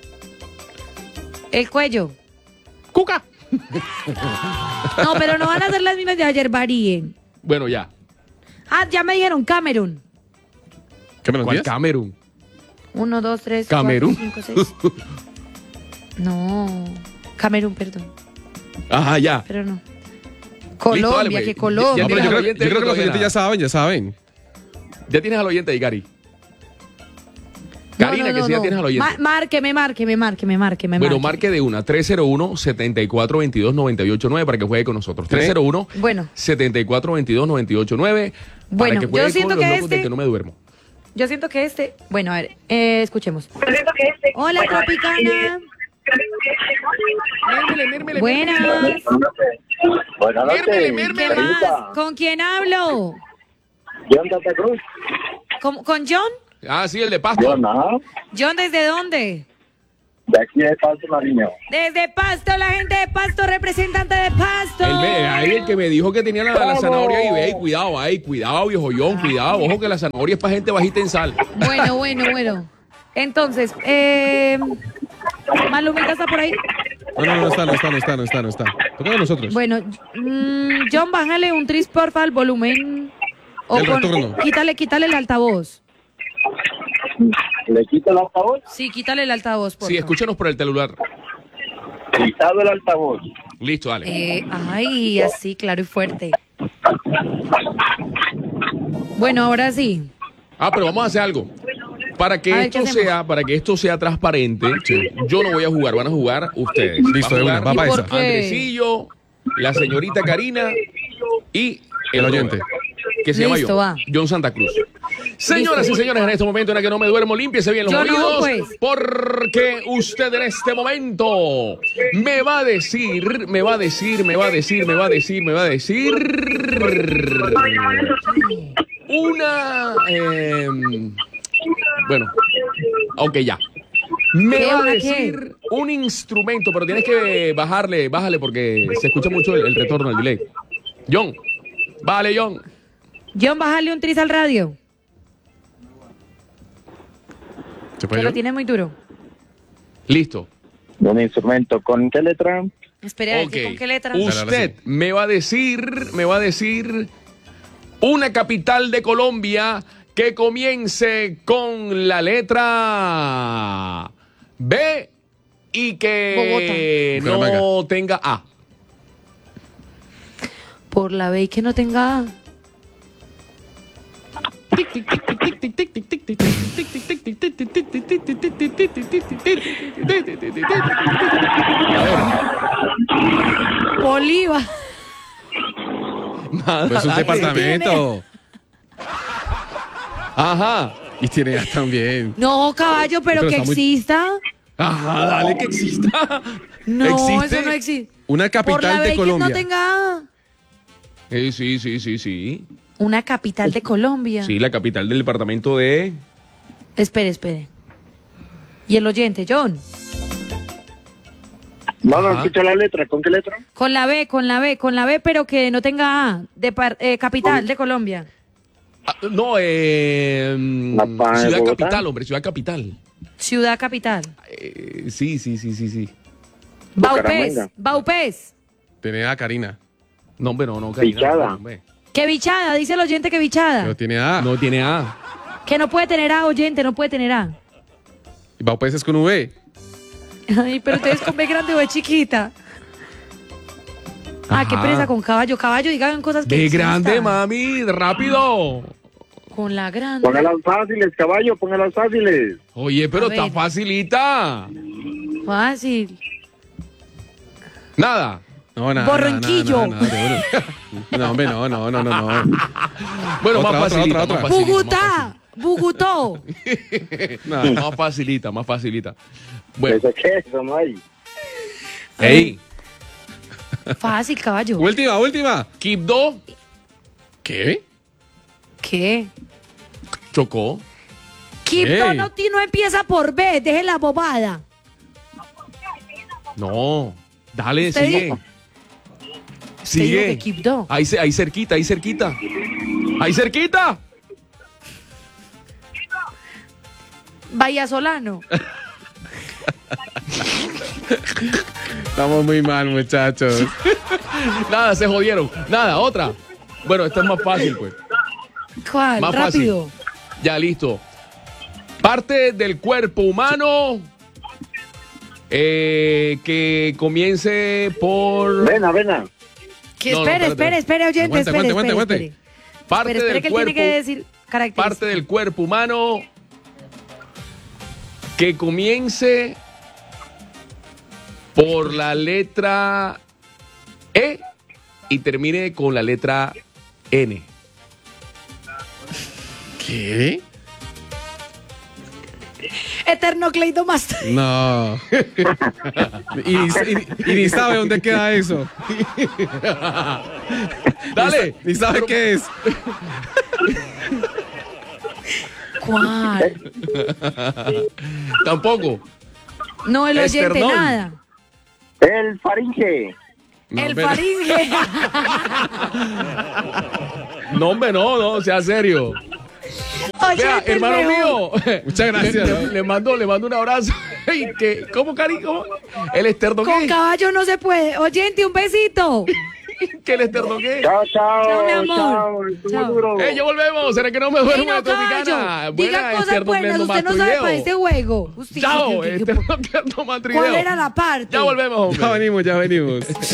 El cuello.
Cuca.
No, pero no van a ser las mismas de ayer, varíen.
Bueno, ya.
Ah, ya me dijeron Camerún.
¿Camerún
¿Cuál
diez?
Camerún?
Uno, dos, tres,
Camerún.
cuatro, cinco, seis. No. Camerún, perdón.
Ajá, ya.
Pero no. Colombia,
dale, pues.
que Colombia.
Ya
No, pero yo
tienes
creo,
al oyente
yo creo que
ahí,
los oyentes
todavía
ya saben, ya saben.
Ya tienes al oyente ahí, Gary.
No,
Karina,
no,
que
no,
sí ya
no.
tienes al oyente.
Ma- márqueme, márqueme, márqueme, márqueme.
Bueno,
márqueme.
marque de una, tres cero uno, siete cuatro dos dos, nueve ocho nueve para que juegue con nosotros. tres cero uno,
Bueno,
siete cuatro dos dos, nueve ocho nueve
Bueno,
para que
yo
juegue
siento
con los
que
locos de
este-
que no me duermo.
yo siento que este. Bueno, a ver, eh, escuchemos. Hola, Tropicana.
Mírmele, mírmele,
Buenas.
mírmele.
Buenas
Mírmele,
noches.
mírmele.
¿Qué más? ¿Con quién hablo?
John Santa Cruz.
¿Con, con John?
Ah, sí, el de Pasto.
John, ajá.
¿John desde dónde?
De aquí de Pasto Mariño.
Desde Pasto, la gente de Pasto, representante de Pasto.
El, me- ahí el que me dijo que tenía la, la zanahoria ahí, ve, cuidado, ahí, cuidado, viejo John, cuidado, ojo que la zanahoria es para gente bajita en sal.
Bueno, bueno, bueno. Entonces, eh, Malumita está por ahí.
No, no, no está, no está, no está, no está, no está. Toca a nosotros.
Bueno, mm, John, bájale un tris, porfa, al volumen. O
El
con-
retorno.
quítale, quítale el altavoz.
¿Le quito el altavoz?
Sí, quítale el altavoz, porfa.
Sí, escúchenos por el celular.
Quitado el altavoz.
Listo, dale.
Eh, ay, así, claro y fuerte. Bueno, ahora sí.
Ah, pero vamos a hacer algo. Para que
A ver,
esto
¿qué hacemos?
sea, para que esto sea transparente, yo no voy a jugar, van a jugar ustedes.
Listo,
Va a
de una,
jugar
va para
¿Y por
esa.
qué?
Andresillo, la señorita Karina y el,
El oyente.
que se llama
Listo,
yo,
va.
John Santa Cruz. Señoras y señores, en este momento en el que no me duermo, límpiese bien los
Yo no,
oídos,
pues.
porque usted en este momento me va a decir, me va a decir, me va a decir, me va a decir, me va a decir una, eh, bueno, ok, ya. Me
¿Qué,
va a
una qué?
decir un instrumento, pero tienes que bajarle, bájale porque se escucha mucho el, el retorno, el delay. John, vale, John.
John, bájale un tris al radio.
¿Se
Que lo tiene muy duro.
Listo.
Un instrumento, ¿con qué letra?
Espera,
Ok.
¿con qué letra?
Usted me va a decir, me va a decir una capital de Colombia que comience con la letra B y que
Bogotá.
no tenga A.
Por la B y que no tenga A. Bolívar.
Nada,
Pues es un
dale.
departamento.
Ajá.
Y tiene A también.
No, caballo, pero,
Pero
que
está muy-
exista.
Ajá, dale que exista.
No,
¿Existe?
eso no existe.
Una
Por la
capital
B
de
y que
Colombia.
no tenga A.
Eh, sí, sí, sí, sí.
Una capital de Colombia.
Sí, la capital del departamento de...
Espere, espere. Y el oyente, John.
No, no
Ajá.
escucho la letra, ¿con qué letra?
Con la B, con la B, con la B, pero que no tenga A. De par- eh, capital de Colombia.
Ah, no, eh,
La pa-
ciudad
Bogotá.
capital, hombre, ciudad capital.
Ciudad capital.
Eh, sí, sí, sí, sí, sí.
Baupés.
Bucaramanga.
Baupés.
Tiene A, Karina.
No, hombre, no, no, Karina,
Bichada.
no, hombre.
Que bichada, dice el oyente que bichada.
Pero tiene A.
No tiene A.
Que no puede tener A, oyente, no puede tener A.
Y Baupés es con V.
Ay, pero ustedes con B grande o B chiquita. Ah, qué
Ajá.
pereza con caballo. Caballo, digan cosas que
De
existan.
grande, mami, rápido.
Con la grande.
Póngalas fáciles, caballo, póngalas fáciles.
Oye, pero
A
está
ver.
facilita.
Fácil.
Nada.
No, nada.
Borronquillo.
nada, nada, nada, seguro. No, hombre, no, no, no, no, no.
Bueno,
Otra,
más
otra,
facilita,
otra,
más
otra.
facilita,
Bogotá. Bogotó.
No.
Más, más facilita, más facilita. Bueno,
¿Eso qué es? Eso no hay.
hey,
Fácil, caballo.
Última, última.
Quibdó
¿Qué?
¿Qué?
chocó.
Quibdó
Ey.
no, ti- no empieza por B, deje la bobada.
No, dale,
Usted
sigue.
dijo- Usted dijo
Sigue.
que Quibdó.
Ahí, ce- ahí cerquita, ahí cerquita. Ahí cerquita.
Vallasolano.
Estamos muy mal, muchachos.
Nada, se jodieron. Nada, otra. Bueno, esta es más fácil, pues.
¿Cuál?
Más
Rápido.
Ya, listo. Parte del cuerpo humano eh, que comience por...
Vena, vena.
Que
No, no,
espere,
espérate.
espere, espere, oyente,
Aguante,
espere,
aguante,
espere,
aguante,
espere.
Parte
Espere, espere
del
que él
cuerpo,
tiene que decir características.
parte del cuerpo humano que comience por la letra E y termine con la letra N.
¿Qué?
Eternocleidomasto.
No. y, ni, y- y ni sabe dónde queda eso.
Dale.
Ni sabe
Pero-
qué es.
¿Cuál?
Tampoco.
No, el oyente,
Esternón.
nada.
El faringe.
No,
el
pero-
faringe.
No, hombre, no, no, sea serio.
Oyente,
Vea,
el
hermano
mejor.
mío.
Muchas gracias.
Le, le- le mando, le mando un abrazo. Ey, ¿qué? ¿Cómo, Cari? ¿Cómo? ¿El esterno
Con
qué?
caballo no se puede. Oyente, un besito.
¿Qué el esterno qué?
Chao, chao.
Chao, mi amor.
Chao, estuvo
Chao.
duro.
¡Eh, ya volvemos! ¿Será que no me duermo
Ey, no,
de Tropicana?
caballo.
Buena,
Diga cosas
esterno
buenas.
pleno
Usted no
más
sabe
trideo.
para este juego. Usted-
Chao, esterno pleno más trideo.
¿Cuál era la parte?
Ya volvemos, hombre.
Ya venimos, ya venimos.